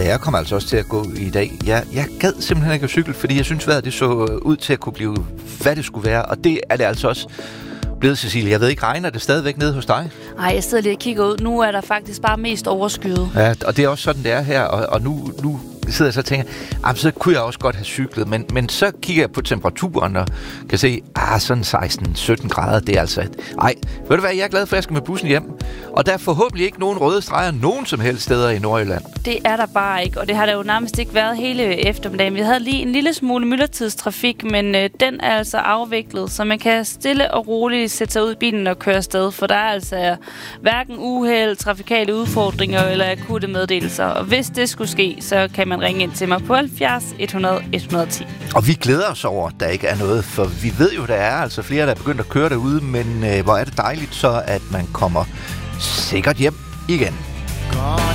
jeg kommer altså også til at gå i dag. Jeg gad simpelthen ikke at cykle, fordi jeg synes, vejret det så ud til at kunne blive, hvad det skulle være. Og det er det altså også blevet, Cecilie. Jeg ved ikke, regner det stadigvæk nede hos dig? Nej, jeg sidder lige og kigger ud. Nu er der faktisk bare mest overskyet. Ja, og det er også sådan, det er her. Og nu sidder jeg så og tænker, så kunne jeg også godt have cyklet. Men så kigger jeg på temperaturen og kan se, sådan 16-17 grader, det er altså ved du hvad, jeg er glad for, at jeg skal med bussen hjem. Og der er forhåbentlig ikke nogen røde streger nogen som helst steder i Nordjylland. Det er der bare ikke, og det har der jo nærmest ikke været hele eftermiddagen. Vi havde lige en lille smule myldretidstrafik, men den er altså afviklet, så man kan stille og roligt sætte sig ud i bilen og køre afsted, for der er altså hverken uheld, trafikale udfordringer eller akutte meddelelser. Og hvis det skulle ske, så kan man ringe ind til mig på 70 100 110. Og vi glæder os over, at der ikke er noget, for vi ved jo, der er altså flere, der er begyndt at køre derude, men hvor er det dejligt så, at man kommer sikkert hjem igen.